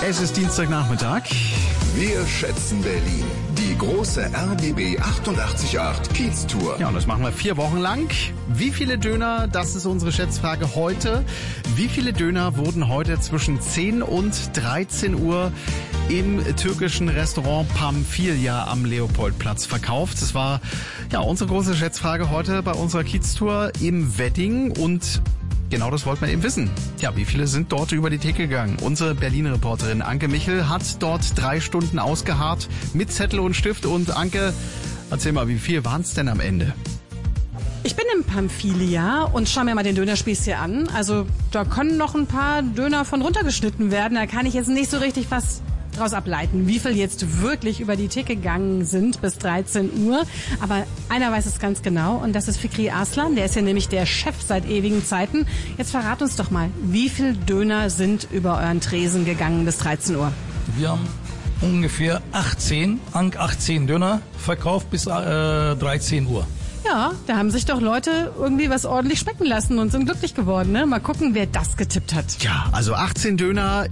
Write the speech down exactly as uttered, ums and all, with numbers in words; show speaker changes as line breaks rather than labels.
Es ist Dienstagnachmittag.
Wir schätzen Berlin. Die große R B B achtundachtzig Komma acht Kiez-Tour.
Ja, und das machen wir vier Wochen lang. Wie viele Döner, das ist unsere Schätzfrage heute. Wie viele Döner wurden heute zwischen zehn und dreizehn Uhr im türkischen Restaurant Pamphilia am Leopoldplatz verkauft? Das war ja unsere große Schätzfrage heute bei unserer Kiez-Tour im Wedding. Und genau das wollten wir eben wissen. Tja, wie viele sind dort über die Theke gegangen? Unsere Berlin-Reporterin Anke Michel hat dort drei Stunden ausgeharrt mit Zettel und Stift. Und Anke, erzähl mal, wie viel waren es denn am Ende?
Ich bin im Pamphilia und schau mir mal den Dönerspieß hier an. Also da können noch ein paar Döner von runtergeschnitten werden. Da kann ich jetzt nicht so richtig was draus ableiten, wie viel jetzt wirklich über die Theke gegangen sind bis dreizehn Uhr. Aber einer weiß es ganz genau und das ist Fikri Arslan. Der ist ja nämlich der Chef seit ewigen Zeiten. Jetzt verrat uns doch mal, wie viel Döner sind über euren Tresen gegangen bis dreizehn Uhr?
Wir haben ungefähr achtzehn, achtzehn Döner verkauft bis äh, dreizehn Uhr.
Ja, da haben sich doch Leute irgendwie was ordentlich schmecken lassen und sind glücklich geworden. Ne? Mal gucken, wer das getippt hat.
Ja, also achtzehn Döner